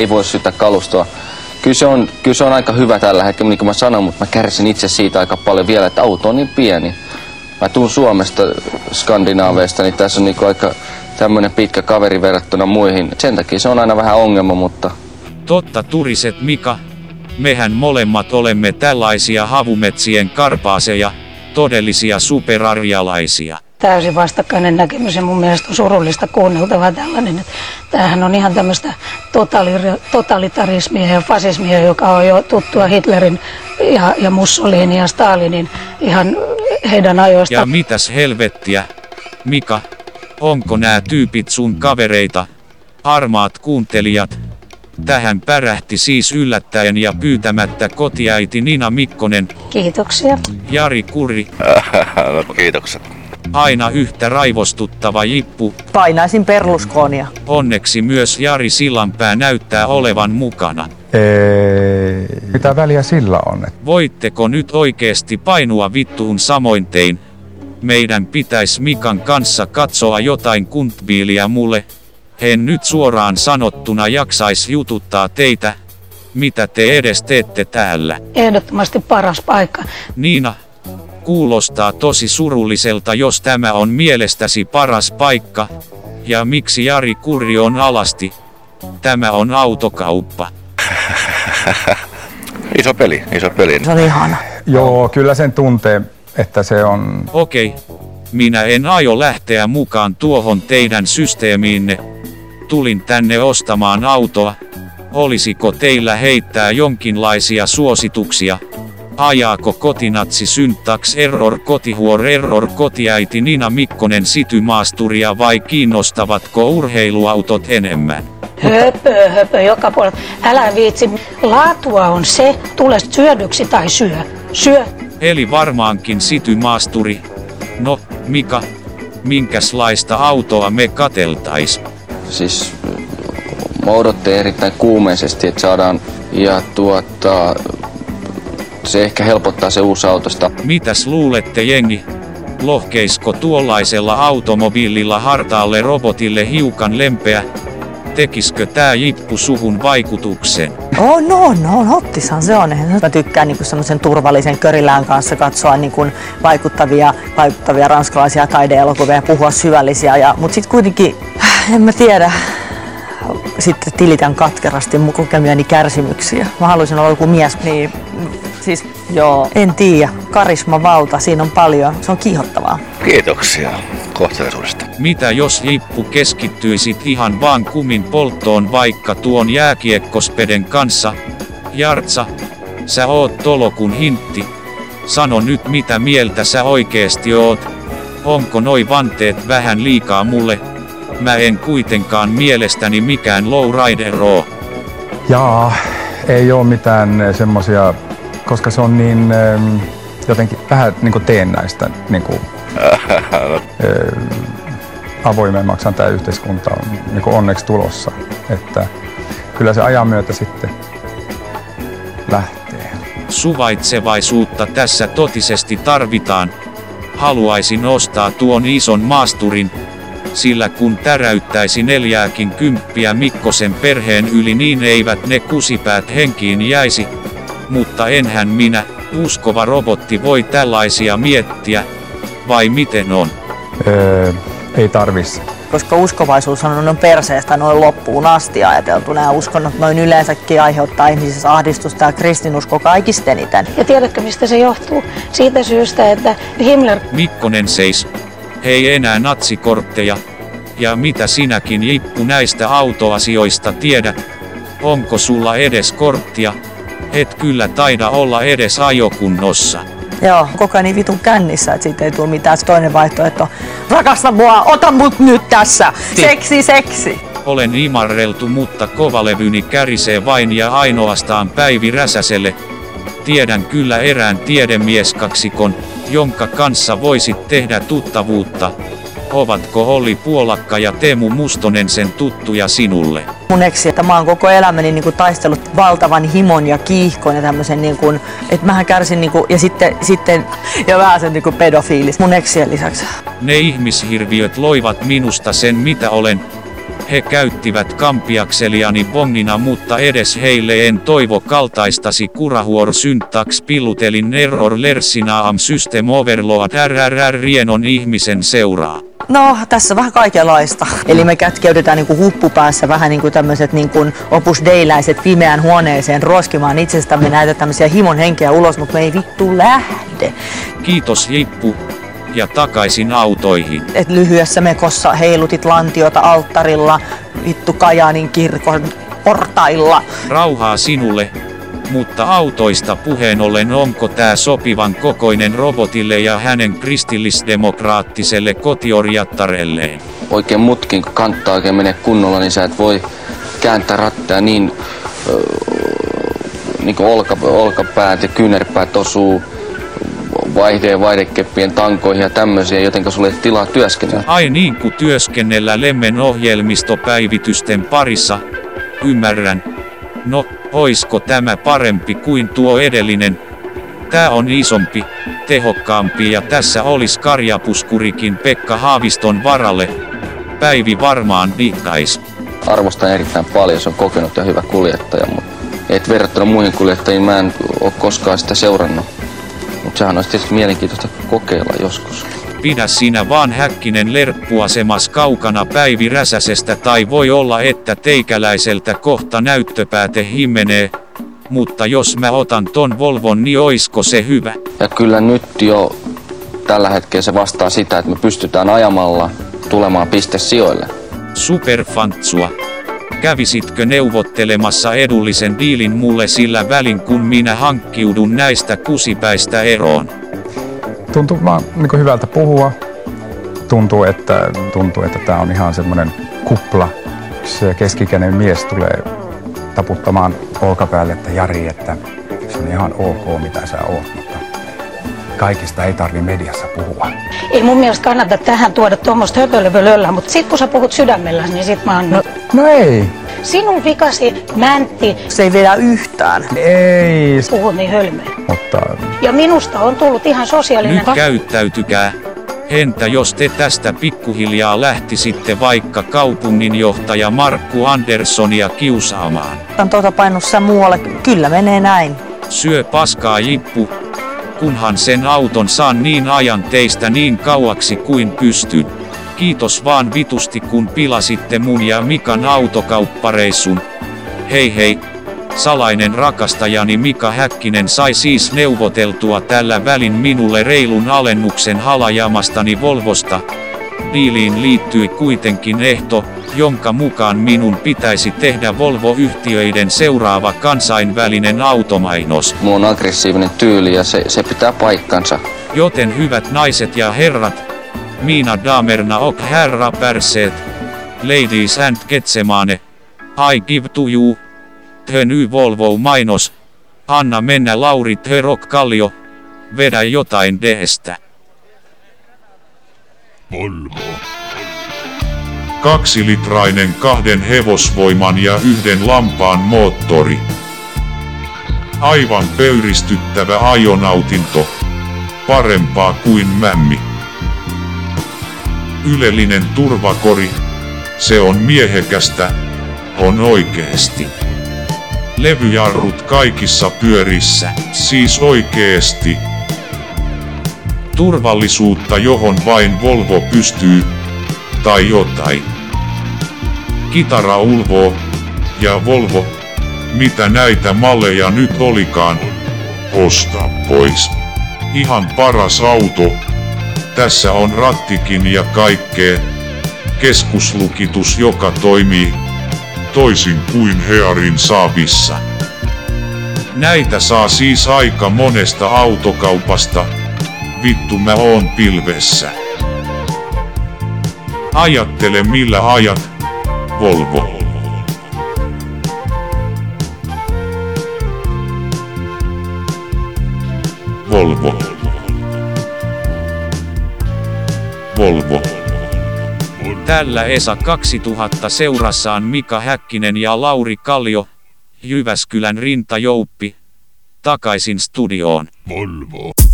ei voi syyttää kalustoa. Kyllä se on aika hyvä tällä hetkellä, niin kuin mä sanoin, mutta mä kärsin itse siitä aika paljon vielä, että auto on niin pieni. Mä tuun Suomesta, Skandinaaveista, niin tässä on niin aika tämmöinen pitkä kaveri verrattuna muihin. Sen takia se on aina vähän ongelma, mutta... Totta turiset Mika, mehän molemmat olemme tällaisia havumetsien karpaaseja, todellisia superarjalaisia. Täysin vastakkainen näkemys ja mun mielestä on surullista kuunneltavaa tällainen, että tämähän on ihan tämmöistä totalitarismia ja fasismia, joka on jo tuttua Hitlerin ja Mussolinin ja Stalinin ihan heidän ajoista. Ja mitäs helvettiä, Mika, onko nämä tyypit sun kavereita, armaat kuuntelijat? Tähän pärähti siis yllättäen ja pyytämättä kotiäiti Nina Mikkonen. Kiitoksia. Jari Kurri. No, kiitokset. Aina yhtä raivostuttava jippu. Painaisin Berlusconia. Onneksi myös Jari Sillanpää näyttää olevan mukana. Ei. Mitä väliä sillä on? Voitteko nyt oikeesti painua vittuun samoin tein? Meidän pitäis Mikan kanssa katsoa jotain kuntbiiliä mulle. En nyt suoraan sanottuna jaksais jututtaa teitä. Mitä te edes teette täällä? Ehdottomasti paras paikka. Niina, kuulostaa tosi surulliselta, jos tämä on mielestäsi paras paikka. Ja miksi Jari Kurri on alasti? Tämä on autokauppa. Iso peli. Se on ihana. Joo, kyllä sen tuntee, että se on... Okei. Minä en aio lähteä mukaan tuohon teidän systeemiinne. Tulin tänne ostamaan autoa. Olisiko teillä heittää jonkinlaisia suosituksia? Ajaako kotinatsi syntax error kotihuor error kotiäiti Nina Mikkonen citymaasturia vai kiinnostavatko urheiluautot enemmän? Höpö joka puolella. Älä viitsi. Laatua on se, tule syödyksi tai syö. Eli varmaankin citymaasturi. No, Mika, minkäslaista autoa me kateltais? Siis mä odottelen erittäin kuumeisesti, että saadaan, ja se ehkä helpottaa se uusi autosta. Mitäs luulette jengi? Lohkeisko tuollaisella automobiililla hartaalle robotille hiukan lempeä? Tekiskö tää jippu suhun vaikutuksen? No, ottisahan se on. Mä tykkään niinku semmoisen turvallisen körillään kanssa katsoa niinku vaikuttavia ranskalaisia taideelokuvia ja puhua syvällisiä. Mut sit kuitenkin, en mä tiedä, sitten tilitän katkerasti mun kokemiani kärsimyksiä. Mä haluaisin olla joku mies, niin siis joo, en tiedä. Karisma, valta, siinä on paljon. Se on kiihottavaa. Kiitoksia kohteliaisuudesta. Mitä jos jippu keskittyisit ihan vaan kumin polttoon vaikka tuon jääkiekkospeden kanssa? Jartsa, sä oot tolokun hintti. Sano nyt mitä mieltä sä oikeesti oot. Onko noi vanteet vähän liikaa mulle? Mä en kuitenkaan mielestäni mikään lowrider oo. Jaa, ei oo mitään semmosia, koska se on niin jotenkin vähän niinku teennäistä niinku avoimemmaksi tämä yhteiskunta on niinku onneksi tulossa, että kyllä se ajan myötä sitten lähtee. Suvaitsevaisuutta tässä totisesti tarvitaan. Haluaisin ostaa tuon ison maasturin, sillä kun täräyttäisi 40 Mikkosen perheen yli, niin eivät ne kusipäät henkiin jäisi. Mutta enhän minä, uskova robotti, voi tällaisia miettiä, vai miten on? Ei tarvis. Koska uskovaisuus on perseestä noin loppuun asti ajateltu. Nämä uskonnot noin yleensäkin aiheuttaa ihmisissä ahdistusta ja kristinusko kaikista eniten. Ja tiedätkö mistä se johtuu? Siitä syystä, että Himmler... Mikkonen seis. Ei enää natsikortteja. Ja mitä sinäkin jippu näistä autoasioista tiedät? Onko sulla edes korttia? Et kyllä taida olla edes ajokunnossa. Joo, koko ajan niin vitun kännissä, että siitä ei tule mitään. Toinen vaihtoehto, rakasta mua, ota mut nyt tässä, seksi. Olen imarreltu, mutta kovalevyni kärisee vain ja ainoastaan Päivi Räsäselle. Tiedän kyllä erään tiedemieskaksikon, jonka kanssa voisit tehdä tuttavuutta. Ovatko Olli Puolakka ja Teemu Mustonen sen tuttuja sinulle? Mun eksi, että mä oon koko elämäni niinku taistellut valtavan himon ja kiihkon ja tämmösen niinku, että mähän kärsin niinku, ja sitten ja vähän sen niinku pedofiilis mun eksien lisäksi. Ne ihmishirviöt loivat minusta sen mitä olen. He käyttivät kampiakseliani bongina, mutta edes heille en toivo kaltaistasi kurahuor syntax pillutelin error lersinaam system overload rrr ihmisen seuraa. No, tässä vähän kaikenlaista. Eli me kätkeydytään niinku huppupäässä vähän niinku tämmöiset niinku Opus Deiläiset pimeään huoneeseen ruoskimaan itsestämme näitä tämmöisiä himon henkeä ulos, mutta me ei vittu lähde. Kiitos Jippu. Ja takaisin autoihin. Et lyhyessä mekossa heilutit lantiota alttarilla, vittu Kajaanin kirkon portailla. Rauhaa sinulle. Mutta autoista puheen ollen, onko tää sopivan kokoinen robotille ja hänen kristillisdemokraattiselle kotiorjattarelleen? Oikein mutkin, kun kantta oikein menee kunnolla, niin sä et voi kääntää rattaa niin kuin olkapäät ja kyynärpäät osuu vaihdekeppien tankoihin ja tämmöisiä, jotenka sulle ei tilaa työskennellä. Ai niin kuin työskennellä Lemmen ohjelmistopäivitysten parissa. Ymmärrän. No, oisko tämä parempi kuin tuo edellinen? Tää on isompi, tehokkaampi ja tässä olis karjapuskurikin Pekka Haaviston varalle. Päivi varmaan diggais. Arvostan erittäin paljon, se on kokenut ja hyvä kuljettaja, mutta et verrattuna muihin kuljettajiin mä en ole koskaan sitä seurannut. Mutta sehän olisi tietysti mielenkiintoista kokeilla joskus. Pidä sinä vaan Häkkinen lerppuasemas kaukana Päivi Räsäsestä, tai voi olla, että teikäläiseltä kohta näyttöpääte himmenee. Mutta jos mä otan ton Volvon, niin oisko se hyvä? Ja kyllä nyt jo tällä hetkellä se vastaa sitä, että me pystytään ajamalla tulemaan pistesijoille. Superfantsua. Kävisitkö neuvottelemassa edullisen diilin mulle sillä välin, kun minä hankkiudun näistä kusipäistä eroon? Tuntuu vaan niin hyvältä puhua. Tuntuu, että tää on ihan semmoinen kupla. Se keskikäinen mies tulee taputtamaan olkapäälle, että Jari, että se on ihan ok mitä sä oot, mutta kaikista ei tarvi mediassa puhua. Ei mun mielestä kannata tähän tuoda tuommoista höpölöpölöllä, mutta sit kun sä puhut sydämellä, niin sit mä annan. No ei. Sinun vikasi mäntti. Se ei vedä yhtään. Ei. Puhut niin hölmöä. Mutta Ja minusta on tullut ihan sosiaalinen. Nyt käyttäytykää. Entä jos te tästä pikkuhiljaa lähtisitte vaikka kaupunginjohtaja Markku Anderssonia kiusaamaan? Tuota painossa muualle. Kyllä menee näin. Syö paskaa Jippu. Kunhan sen auton saan niin ajan teistä niin kauaksi kuin pystyn. Kiitos vaan vitusti kun pilasitte mun ja Mikan autokauppareissun. Hei hei. Salainen rakastajani Mika Häkkinen sai siis neuvoteltua tällä välin minulle reilun alennuksen halajamastani Volvosta. Diiliin liittyi kuitenkin ehto, jonka mukaan minun pitäisi tehdä Volvo-yhtiöiden seuraava kansainvälinen automainos. Mulla on aggressiivinen tyyli ja se pitää paikkansa. Joten hyvät naiset ja herrat, mina damerna och herra perseet, ladies and getsemane, I give to you, the new Volvo-mainos, anna mennä Lauri Rock Kallio, vedä jotain deestä. Volvo. 2-litrainen 2 hevosvoiman ja 1 lampaan moottori. Aivan pöyristyttävä ajonautinto. Parempaa kuin mämmi. Ylellinen turvakori. Se on miehekästä. On oikeesti. Levyjarrut kaikissa pyörissä. Siis oikeesti. Turvallisuutta, johon vain Volvo pystyy. Tai jotain. Kitara ulvoo. Ja Volvo. Mitä näitä malleja nyt olikaan? Osta pois. Ihan paras auto. Tässä on rattikin ja kaikkea. Keskuslukitus, joka toimii. Toisin kuin Hearin Saabissa. Näitä saa siis aika monesta autokaupasta. Vittu mä oon pilvessä. Ajattele millä ajat, Volvo. Volvo. Volvo. Tällä Esa 2000 seurassaan Mika Häkkinen ja Lauri Kallio, Jyväskylän rintajouppi, takaisin studioon. Volvo.